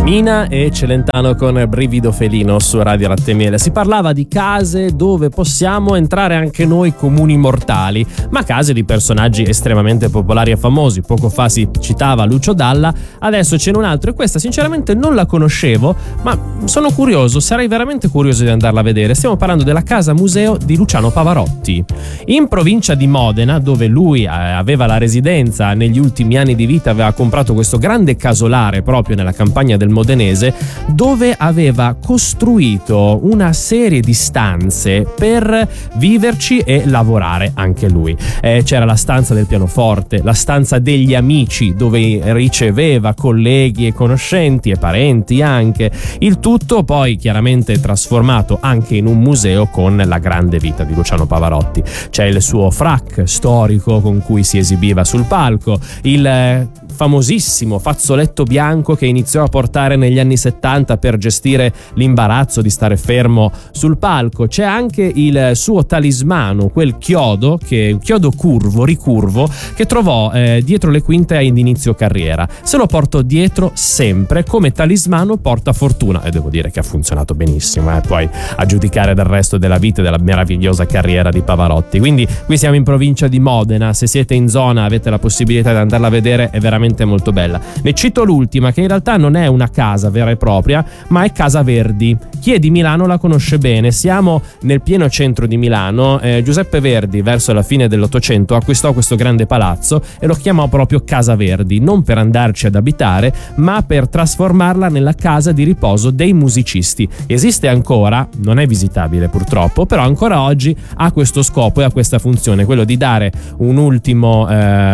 Mina e Celentano con Brivido Felino su Radio Latte e Miele. Si parlava di case dove possiamo entrare anche noi comuni mortali, ma case di personaggi estremamente popolari e famosi. Poco fa si citava Lucio Dalla, adesso ce n'è un altro e questa sinceramente non la conoscevo, ma sono curioso, sarei veramente curioso di andarla a vedere. Stiamo parlando della casa museo di Luciano Pavarotti. In provincia di Modena, dove lui aveva la residenza, negli ultimi anni di vita aveva comprato questo grande casolare proprio nella campagna del Modenese, dove aveva costruito una serie di stanze per viverci e lavorare anche lui. C'era la stanza del pianoforte, la stanza degli amici, dove riceveva colleghi e conoscenti e parenti anche. Il tutto poi chiaramente trasformato anche in un museo con la grande vita di Luciano Pavarotti. C'è il suo frac storico con cui si esibiva sul palco, il famosissimo fazzoletto bianco che iniziò a portare negli anni 70 per gestire l'imbarazzo di stare fermo sul palco. C'è anche il suo talismano, quel chiodo, un chiodo ricurvo, che trovò dietro le quinte ad inizio carriera. Se lo porto dietro sempre, come talismano porta fortuna, e devo dire che ha funzionato benissimo, poi a giudicare dal resto della vita e della meravigliosa carriera di Pavarotti. Quindi qui siamo in provincia di Modena, se siete in zona avete la possibilità di andarla a vedere, è veramente molto bella. Ne cito l'ultima, che in realtà non è una casa vera e propria, ma è Casa Verdi. Chi è di Milano la conosce bene. Siamo nel pieno centro di Milano. Giuseppe Verdi, verso la fine dell'Ottocento, acquistò questo grande palazzo e lo chiamò proprio Casa Verdi, non per andarci ad abitare, ma per trasformarla nella casa di riposo dei musicisti. Esiste ancora, non è visitabile purtroppo, però ancora oggi ha questo scopo e ha questa funzione, quello di dare un ultimo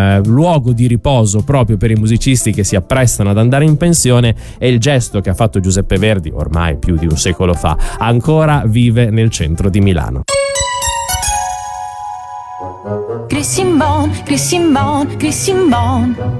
luogo di riposo proprio per i musicisti che si apprestano ad andare in pensione, e il gesto che ha fatto Giuseppe Verdi ormai più di un secolo fa ancora vive nel centro di Milano. Christian Bon, Christian Bon, Christian Bon.